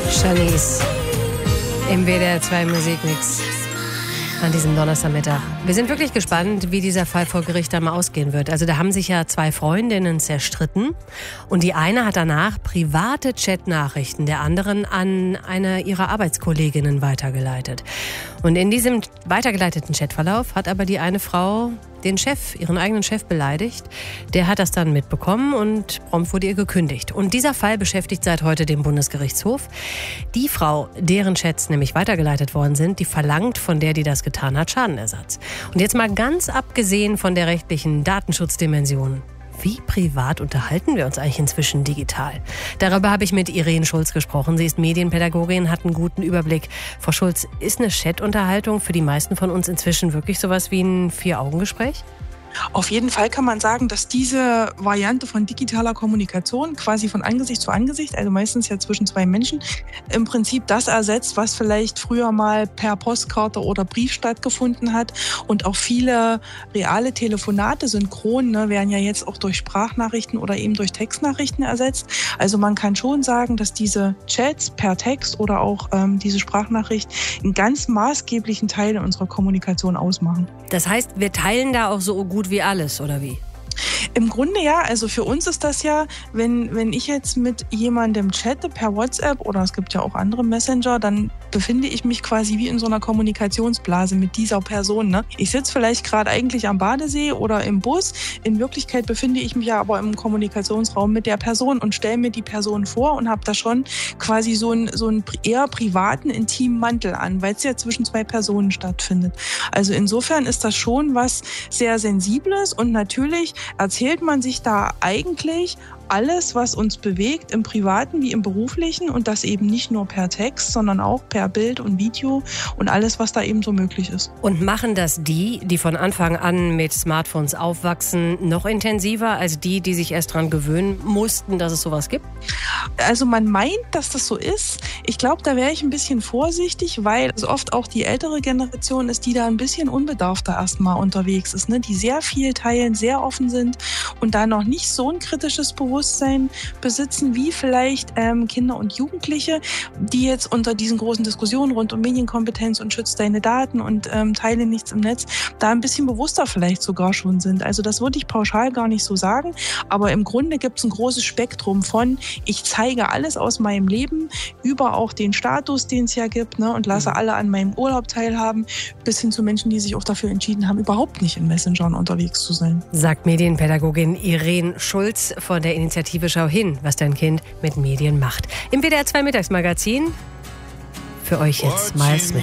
Shanice im WDR 2 Musikmix an diesem Donnerstagmittag. Wir sind wirklich gespannt, wie dieser Fall vor Gericht einmal ausgehen wird. Also da haben sich ja zwei Freundinnen zerstritten und die eine hat danach private Chatnachrichten der anderen an eine ihrer Arbeitskolleginnen weitergeleitet. Und in diesem weitergeleiteten Chatverlauf hat aber die eine Frau den Chef, ihren eigenen Chef beleidigt. Der hat das dann mitbekommen und prompt wurde ihr gekündigt. Und dieser Fall beschäftigt seit heute den Bundesgerichtshof. Die Frau, deren Chats nämlich weitergeleitet worden sind, die verlangt von der, die das getan hat, Schadenersatz. Und jetzt mal ganz abgesehen von der rechtlichen Datenschutzdimension. Wie privat unterhalten wir uns eigentlich inzwischen digital? Darüber habe ich mit Irene Schulz gesprochen. Sie ist Medienpädagogin, hat einen guten Überblick. Frau Schulz, ist eine Chatunterhaltung für die meisten von uns inzwischen wirklich sowas wie ein Vier-Augen-Gespräch? Auf jeden Fall kann man sagen, dass diese Variante von digitaler Kommunikation quasi von Angesicht zu Angesicht, also meistens ja zwischen zwei Menschen, im Prinzip das ersetzt, was vielleicht früher mal per Postkarte oder Brief stattgefunden hat. Und auch viele reale Telefonate synchron werden ja jetzt auch durch Sprachnachrichten oder eben durch Textnachrichten ersetzt. Also man kann schon sagen, dass diese Chats per Text oder auch diese Sprachnachricht einen ganz maßgeblichen Teil unserer Kommunikation ausmachen. Das heißt, wir teilen da auch so gut wie alles, oder wie? Im Grunde ja, also für uns ist das ja, wenn ich jetzt mit jemandem chatte per WhatsApp oder es gibt ja auch andere Messenger, dann befinde ich mich quasi wie in so einer Kommunikationsblase mit dieser Person. Ne? Ich sitze vielleicht gerade eigentlich am Badesee oder im Bus. In Wirklichkeit befinde ich mich ja aber im Kommunikationsraum mit der Person und stelle mir die Person vor und habe da schon quasi so einen eher privaten, intimen Mantel an, weil es ja zwischen zwei Personen stattfindet. Also insofern ist das schon was sehr Sensibles und natürlich erzählt man sich da eigentlich alles, was uns bewegt, im Privaten wie im Beruflichen und das eben nicht nur per Text, sondern auch per Bild und Video und alles, was da eben so möglich ist. Und machen das die von Anfang an mit Smartphones aufwachsen, noch intensiver als die sich erst daran gewöhnen mussten, dass es sowas gibt? Also man meint, dass das so ist. Ich glaube, da wäre ich ein bisschen vorsichtig, weil es oft auch die ältere Generation ist, die da ein bisschen unbedarfter erstmal unterwegs ist, ne? Die sehr viel teilen, sehr offen sind und da noch nicht so ein kritisches Bewusstsein besitzen wie vielleicht Kinder und Jugendliche, die jetzt unter diesen großen Diskussionen rund um Medienkompetenz und schützt deine Daten und teile nichts im Netz, da ein bisschen bewusster vielleicht sogar schon sind. Also das würde ich pauschal gar nicht so sagen, aber im Grunde gibt es ein großes Spektrum von ich zeige alles aus meinem Leben, über auch den Status, den es ja gibt, ne, und lasse alle an meinem Urlaub teilhaben, bis hin zu Menschen, die sich auch dafür entschieden haben, überhaupt nicht in Messengern unterwegs zu sein. Sagt Medienpädagogin Irene Schulz von der Initiative Schau hin, was dein Kind mit Medien macht. Im WDR 2 Mittagsmagazin für euch jetzt Miles Smith.